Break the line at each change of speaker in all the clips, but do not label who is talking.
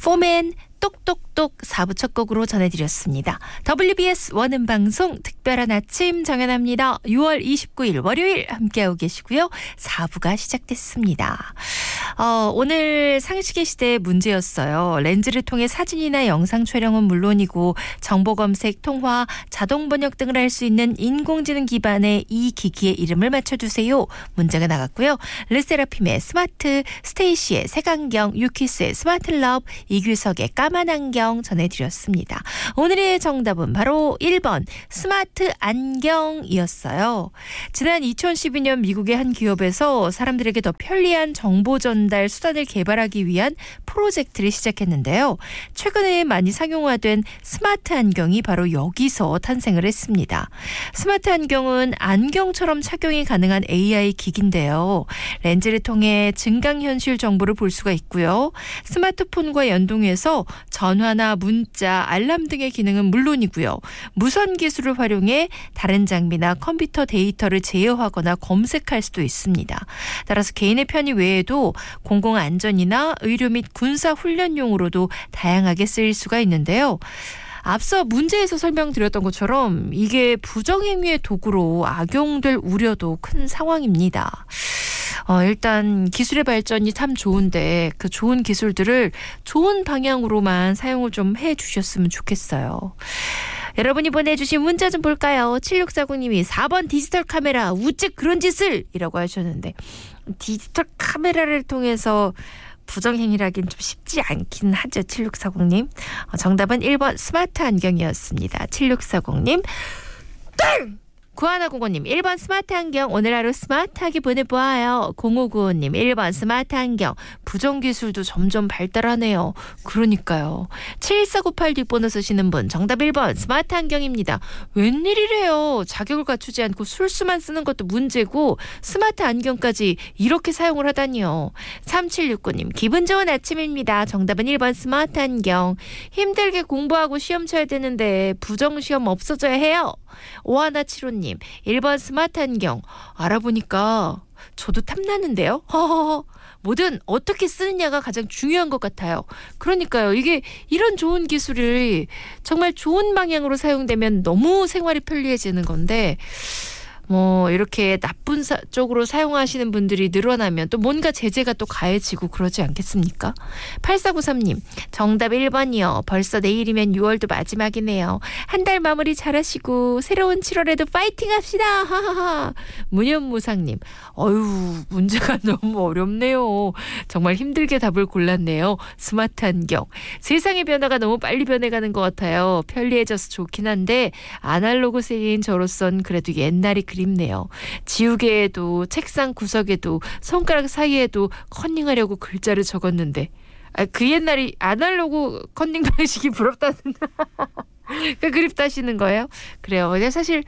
포맨 똑똑똑 4부 첫 곡으로 전해드렸습니다. WBS 원음방송 특별한 아침 정연합니다. 6월 29일 월요일 함께하고 계시고요. 4부가 시작됐습니다. 오늘 상식의 시대의 문제였어요. 렌즈를 통해 사진이나 영상 촬영은 물론이고 정보 검색, 통화, 자동 번역 등을 할 수 있는 인공지능 기반의 이 기기의 이름을 맞춰주세요. 문제가 나갔고요. 르세라핌의 스마트, 스테이시의 색안경, 유키스의 스마트 러브, 이규석의 까만 안경 전해드렸습니다. 오늘의 정답은 바로 1번 스마트 안경이었어요. 지난 2012년 미국의 한 기업에서 사람들에게 더 편리한 정보 전달 수단을 개발하기 위한 프로젝트를 시작했는데요. 최근에 많이 상용화된 스마트 안경이 바로 여기서 탄생을 했습니다. 스마트 안경은 안경처럼 착용이 가능한 AI 기기인데요. 렌즈를 통해 증강현실 정보를 볼 수가 있고요. 스마트폰과 연동해서 전화나 문자, 알람 등의 기능은 물론이고요. 무선 기술을 활용해 다른 장비나 컴퓨터 데이터를 제어하거나 검색할 수도 있습니다. 따라서 개인의 편의 외에도 공공안전이나 의료 및 군사훈련용으로도 다양하게 쓰일 수가 있는데요. 앞서 문제에서 설명드렸던 것처럼 이게 부정행위의 도구로 악용될 우려도 큰 상황입니다. 일단 기술의 발전이 참 좋은데 그 좋은 기술들을 좋은 방향으로만 사용을 좀 해주셨으면 좋겠어요. 여러분이 보내주신 문자 좀 볼까요? 7640님이 4번 디지털 카메라 우측 그런 짓을 이라고 하셨는데 디지털 카메라를 통해서 부정행위라긴 좀 쉽지 않긴 하죠. 7640님. 정답은 1번 스마트 안경이었습니다. 7640님. 땡! 9105님 1번 스마트 안경 오늘 하루 스마트하게 보내보아요. 0595님 1번 스마트 안경 부정기술도 점점 발달하네요. 그러니까요. 7498 뒷번호 쓰시는 분 정답 1번 스마트 안경입니다. 웬일이래요. 자격을 갖추지 않고 술수만 쓰는 것도 문제고 스마트 안경까지 이렇게 사용을 하다니요. 3769님 기분 좋은 아침입니다. 정답은 1번 스마트 안경. 힘들게 공부하고 시험 쳐야 되는데 부정시험 없어져야 해요. 5175님 1번 스마트 안경 알아보니까 저도 탐나는데요. 허허허. 뭐든 어떻게 쓰느냐가 가장 중요한 것 같아요. 그러니까요. 이게 이런 좋은 기술이 정말 좋은 방향으로 사용되면 너무 생활이 편리해지는 건데 이렇게 나쁜 쪽으로 사용하시는 분들이 늘어나면 또 뭔가 제재가 또 가해지고 그러지 않겠습니까? 8493님 정답 1번이요. 벌써 내일이면 6월도 마지막이네요. 한 달 마무리 잘하시고 새로운 7월에도 파이팅 합시다. 하하하. 문현무상님 문제가 너무 어렵네요. 정말 힘들게 답을 골랐네요. 스마트 안경. 세상의 변화가 너무 빨리 변해가는 것 같아요. 편리해져서 좋긴 한데 아날로그 세대인 저로선 그래도 옛날이 그립네요. 지우개에도 책상 구석에도 손가락 사이에도 컨닝하려고 글자를 적었는데 그 옛날이 아날로그 컨닝 방식이 부럽다는 그립다시는 거예요? 그래요. 근데 사실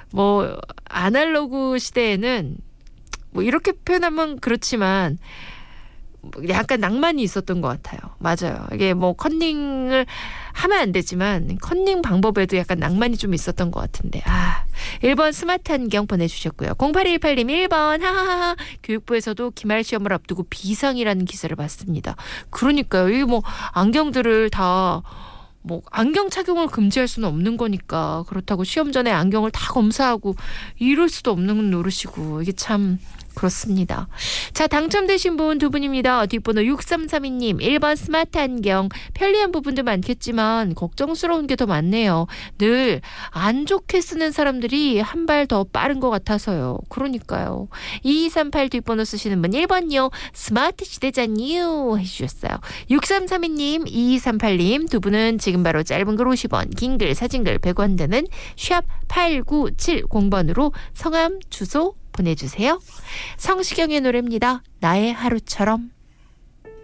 아날로그 시대에는 이렇게 표현하면 그렇지만 약간 낭만이 있었던 것 같아요. 맞아요. 이게 컨닝을 하면 안 되지만 컨닝 방법에도 약간 낭만이 좀 있었던 것 같은데 1번 스마트 안경 보내주셨고요. 0818님 1번 하하하 교육부에서도 기말 시험을 앞두고 비상이라는 기사를 봤습니다. 그러니까요. 이게 안경들을 다 안경 착용을 금지할 수는 없는 거니까 그렇다고 시험 전에 안경을 다 검사하고 이럴 수도 없는 노릇이고 이게 참 그렇습니다. 자, 당첨되신 분 두 분입니다. 뒷번호 6332님 1번 스마트 안경. 편리한 부분도 많겠지만 걱정스러운 게 더 많네요. 늘 안 좋게 쓰는 사람들이 한 발 더 빠른 것 같아서요. 그러니까요. 2238 뒷번호 쓰시는 분 1번요. 스마트 시대잖요 해주셨어요. 6332님 2238님 두 분은 지금 바로 짧은 글 50원 긴 글 사진글 100원 되는 샵 8970번으로 성함 주소 보내주세요. 성시경의 노래입니다. 나의 하루처럼.